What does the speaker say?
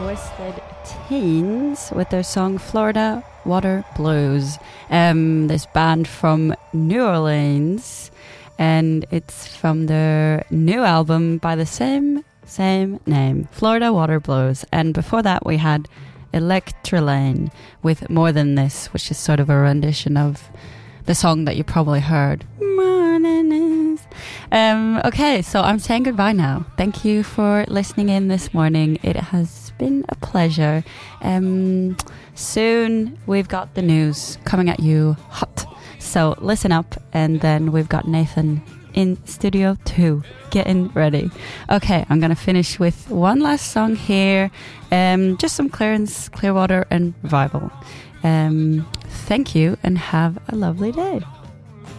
Twisted Teens with their song Florida Water Blues. This band from New Orleans, and it's from their new album by the same name, Florida Water Blues. And before that we had Electralane with More Than This, which is sort of a rendition of the song that you probably heard. More Than This. Okay, so I'm saying goodbye now. Thank you for listening in this morning. It has been a pleasure. Soon we've got the news coming at you hot. So listen up, and then we've got Nathan in Studio 2 getting ready. Okay, I'm gonna finish with one last song here. Just some Clarence Clearwater and Revival. Thank you and have a lovely day.